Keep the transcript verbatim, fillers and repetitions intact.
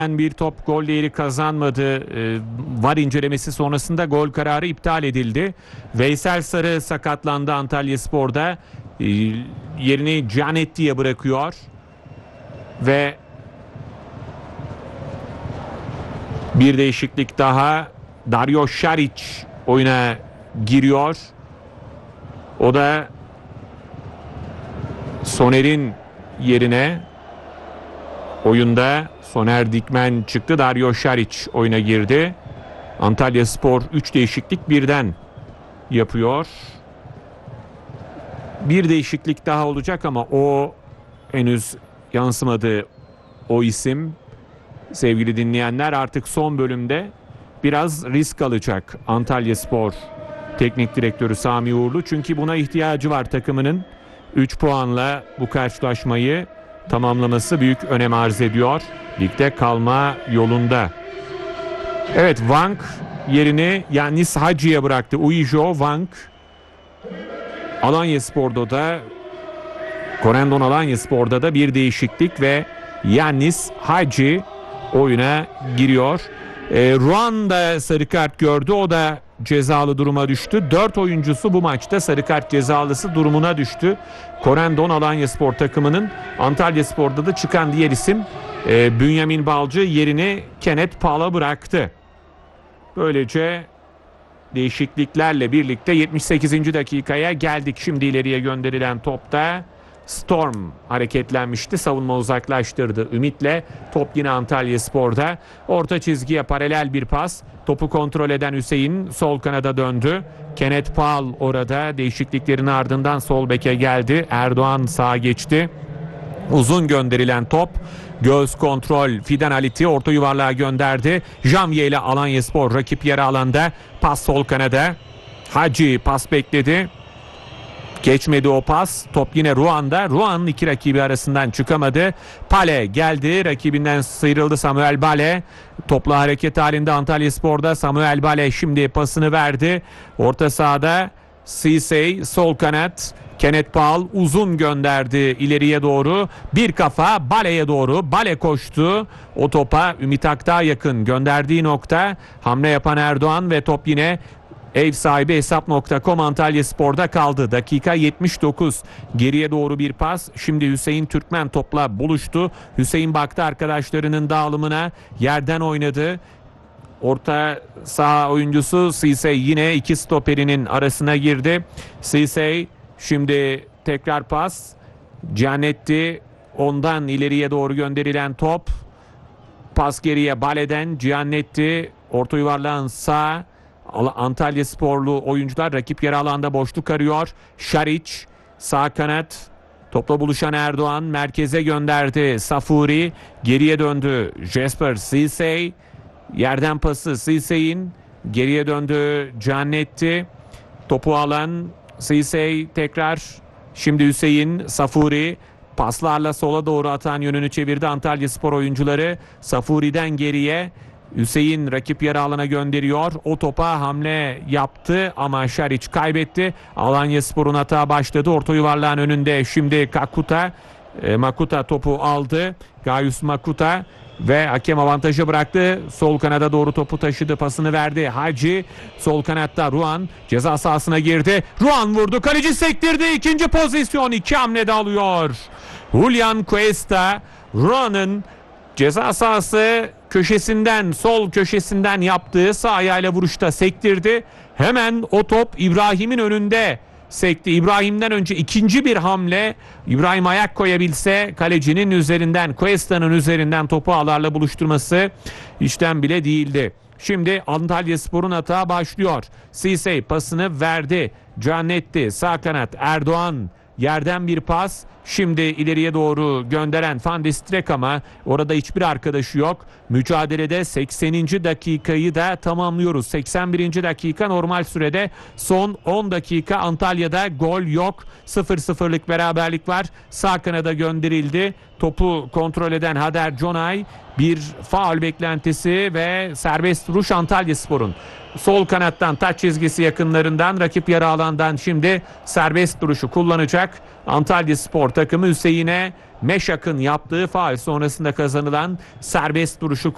bir top gol değeri kazanmadı. Ee, var incelemesi sonrasında gol kararı iptal edildi. Veysel Sarı sakatlandı Antalyaspor'da. Ee, yerini Gianetti'ye bırakıyor. Ve bir değişiklik daha. Dario Saric oyuna giriyor. O da Soner'in yerine oyunda Soner Dikmen çıktı. Dario Saric oyuna girdi. Antalyaspor üç değişiklik birden yapıyor. Bir değişiklik daha olacak ama o henüz yansımadı, o isim. Sevgili dinleyenler, artık son bölümde biraz risk alacak Antalyaspor Teknik Direktörü Sami Uğurlu. Çünkü buna ihtiyacı var takımının. üç puanla bu karşılaşmayı tamamlaması büyük önem arz ediyor. Ligde kalma yolunda. Evet, Wang yerini Yannis Hacı'ya bıraktı. Uijo Wang. Alanyaspor'da da Corendon Alanyaspor'da da bir değişiklik ve Yannis Hacı oyuna giriyor. E, Ruan da sarı kart gördü. O da cezalı duruma düştü. Dört oyuncusu bu maçta sarı kart cezalısı durumuna düştü. Corendon Alanyaspor takımının. Antalyaspor'da da çıkan diğer isim e, Bünyamin Balcı yerini Kenneth Paul'a bıraktı. Böylece değişikliklerle birlikte yetmiş sekizinci dakikaya geldik. Şimdi ileriye gönderilen topta Storm hareketlenmişti. Savunma uzaklaştırdı Ümit'le. Top yine Antalyaspor'da. Orta çizgiye paralel bir pas. Topu kontrol eden Hüseyin sol kanada döndü. Kenneth Paul orada değişikliklerin ardından sol beke geldi. Erdoğan sağa geçti. Uzun gönderilen top. Göz kontrol Fidan Halit'i orta yuvarlığa gönderdi. Janvier ile Alanyaspor rakip yarı alanda. Pas sol kanada. Hacı pas bekledi. Geçmedi o pas. Top yine Ruan'da. Ruan'ın iki rakibi arasından çıkamadı. Pale geldi. Rakibinden sıyrıldı Samuel Bale. Topla hareket halinde Antalyaspor'da. Samuel Bale şimdi pasını verdi. Orta sahada Sisey sol kanat. Kenneth Paul uzun gönderdi ileriye doğru. Bir kafa Bale'ye doğru. Bale koştu. O topa Ümit Akdağ yakın. Gönderdiği nokta hamle yapan Erdoğan ve top yine ev sahibi hesap nokta com Antalyaspor'da kaldı. Dakika yetmiş dokuz. Geriye doğru bir pas. Şimdi Hüseyin Türkmen topla buluştu. Hüseyin baktı arkadaşlarının dağılımına. Yerden oynadı. Orta saha oyuncusu Sisey yine iki stoperinin arasına girdi. Sisey şimdi tekrar pas. Gianetti, ondan ileriye doğru gönderilen top. Pas geriye Bale'den Gianetti, orta yuvarlağın sağ. Antalyasporlu oyuncular rakip yarı alanda boşluk arıyor. Saric sağ kanat. Topla buluşan Erdoğan merkeze gönderdi. Safuri geriye döndü. Jesper Sisey yerden pası Sisey'in geriye döndü. Gianetti topu alan Sisey tekrar. Şimdi Hüseyin Safuri paslarla sola doğru atan yönünü çevirdi Antalyaspor oyuncuları. Safuri'den geriye Hüseyin rakip yarı alana gönderiyor. O topa hamle yaptı ama Saric kaybetti. Alanyaspor'un hata başladı. Orta yuvarlağın önünde şimdi Kakuta. E, Makuta topu aldı. Gaius Makuta ve hakem avantajı bıraktı. Sol kanada doğru topu taşıdı. Pasını verdi. Hacı sol kanatta Ruan ceza sahasına girdi. Ruan vurdu. Kaleci sektirdi. İkinci pozisyon. iki hamlede alıyor. Julian Cuesta Ruan'ın ceza sahası köşesinden, sol köşesinden yaptığı sağ ayağıyla vuruşta sektirdi. Hemen o top İbrahim'in önünde sekti. İbrahim'den önce ikinci bir hamle. İbrahim ayak koyabilse kalecinin üzerinden, Cuesta'nın üzerinden topu ağlarla buluşturması işten bile değildi. Şimdi Antalyaspor'un hata başlıyor. Sisey pasını verdi. Gianetti sağ kanat. Erdoğan yerden bir pas. Şimdi ileriye doğru gönderen Van de Streek ama orada hiçbir arkadaşı yok. Mücadelede sekseninci dakikayı da tamamlıyoruz. seksen birinci dakika normal sürede, son on dakika Antalya'da gol yok. sıfır sıfırlık beraberlik var. Sağ kanada gönderildi. Topu kontrol eden Hader Conay, bir faul beklentisi ve serbest vuruş Antalyaspor'un. Sol kanattan taç çizgisi yakınlarından rakip yarı alandan şimdi serbest duruşu kullanacak Antalyaspor takımı. Hüseyin'e Meşak'ın yaptığı faul sonrasında kazanılan serbest duruşu